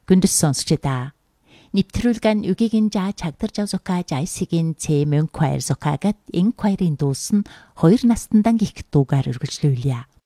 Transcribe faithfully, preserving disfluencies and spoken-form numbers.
Гүндэс сонсчдаа. Нэвтрүүлгэн үгийн жаа чагдарж авсукаа жайсигийн цэ мөнхвайр сукааgat инквайрийн дуусна хоёр настандан гих дуугаар үргэлжлүүлье.